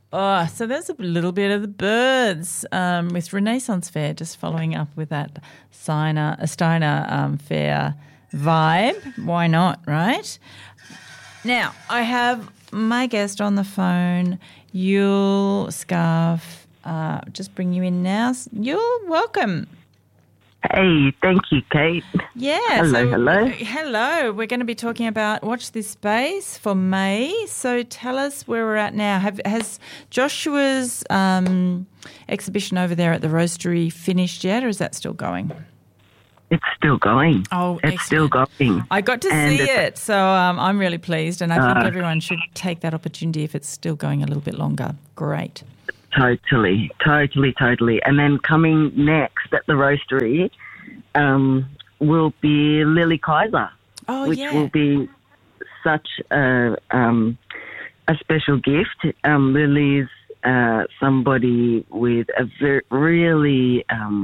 Oh, so there's a little bit of the birds with Renaissance Fair, just following up with that Steiner Fair vibe. Why not, right? Now, I have my guest on the phone, Yul Scarf. Just bring you in now. Yul, welcome. Hey, thank you, Kate. Yeah. Hello. Hello. We're going to be talking about Watch This Space for May. So tell us where we're at now. Has Joshua's exhibition over there at the Roastery finished yet, or is that still going? It's still going. Oh, it's excellent. still going. I got to see it, so I'm really pleased, and I think everyone should take that opportunity if it's still going a little bit longer. Great. Totally. And then coming next at the Roastery will be Lily Kaiser, which will be such a special gift. Lily's somebody with a really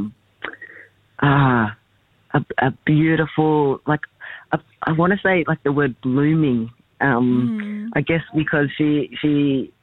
a beautiful, like, I want to say like the word blooming. I guess because she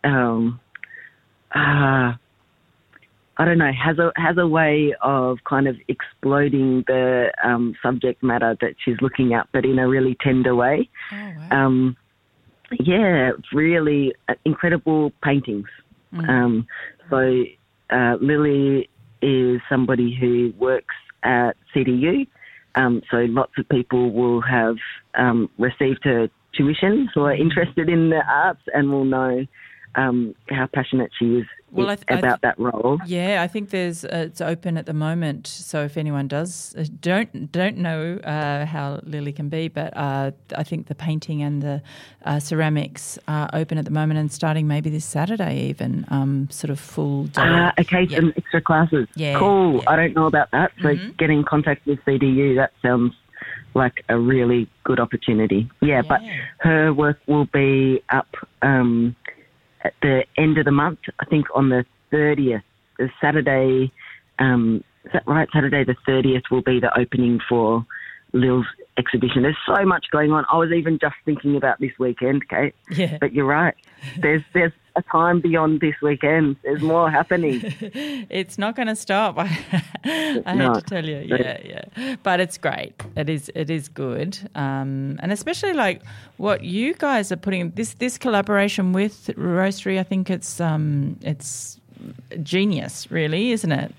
I don't know, has a way of kind of exploding the subject matter that she's looking at, but in a really tender way. Oh, wow. Really incredible paintings. So Lily is somebody who works at CDU, so lots of people will have received her tuition who are interested in the arts and will know how passionate she is about that role. Yeah, I think it's open at the moment. So if anyone does don't know how Lily can be, but I think the painting and the ceramics are open at the moment and starting maybe this Saturday even, sort of full day. Some extra classes. Yeah, cool. Yeah. I don't know about that. So get in contact with CDU. That sounds like a really good opportunity. Yeah, but her work will be up at the end of the month, I think on the 30th, the Saturday, is that right? Saturday the 30th will be the opening for Lil's exhibition. There's so much going on. I was even just thinking about this weekend, Kate. Yeah. But you're right. There's a time beyond this weekend. There's more happening. It's not going to stop. I had to tell you. Yeah. But it's great. It is good. And especially like what you guys are putting, this collaboration with Roastery, I think it's genius, really, isn't it?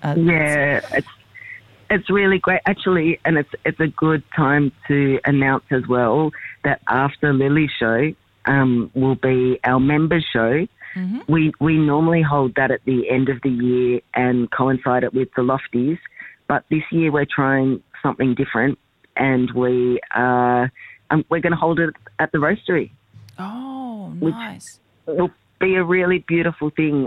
It's really great, actually, and it's a good time to announce as well that after Lily's show will be our members' show. Mm-hmm. We normally hold that at the end of the year and coincide it with the Lofties, but this year we're trying something different, and we're going to hold it at the Roastery. Oh, nice! Which will be a really beautiful thing.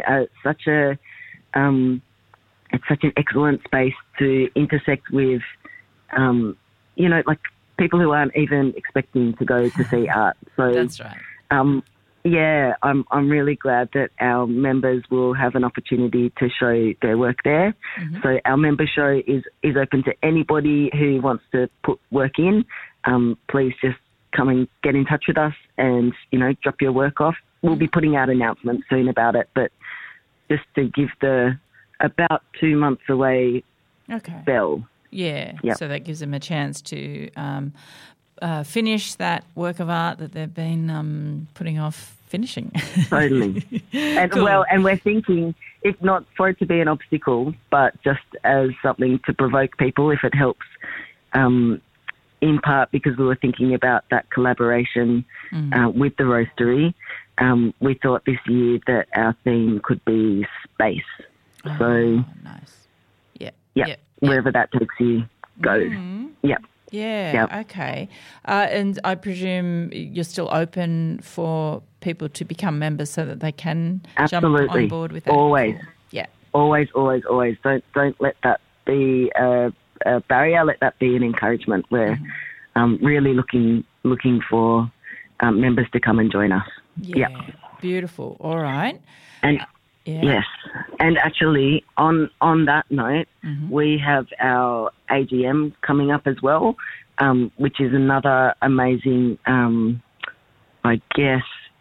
It's such an excellent space to intersect with, like people who aren't even expecting to go to see art. So that's right. I'm really glad that our members will have an opportunity to show their work there. Mm-hmm. So our member show is open to anybody who wants to put work in. Please just come and get in touch with us and, drop your work off. We'll be putting out announcements soon about it, but just to give the about 2 months away bell. Yeah, yep. So that gives them a chance to finish that work of art that they've been putting off finishing. Totally. And cool. Well, and we're thinking, if not for it to be an obstacle, but just as something to provoke people, if it helps, in part because we were thinking about that collaboration with the Roastery, we thought this year that our theme could be space. So, nice. Yeah. Wherever that takes you, go. Mm-hmm. Yeah. Yeah, okay. And I presume you're still open for people to become members so that they can jump on board with that? Always. Yeah. Always. Don't let that be a barrier. Let that be an encouragement. We're really looking for members to come and join us. Yeah. Beautiful. All right. And yes. And actually, on that note, we have our AGM coming up as well, which is another amazing,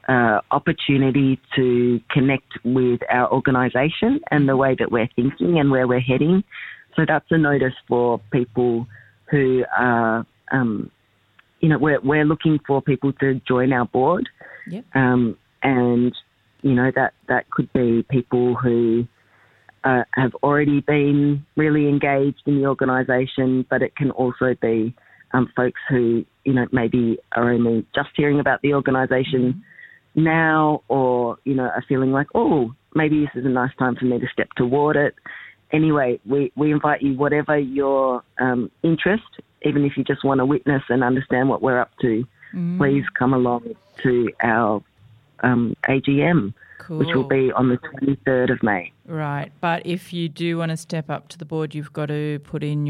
opportunity to connect with our organisation and the way that we're thinking and where we're heading. So that's a notice for people who are, we're looking for people to join our board. Yep. And, that could be people who have already been really engaged in the organisation, but it can also be folks who, maybe are only just hearing about the organisation now, or, are feeling like, oh, maybe this is a nice time for me to step toward it. Anyway, we invite you, whatever your interest, even if you just want to witness and understand what we're up to, please come along to our AGM, which will be on the 23rd of May. Right. But if you do want to step up to the board, you've got to put in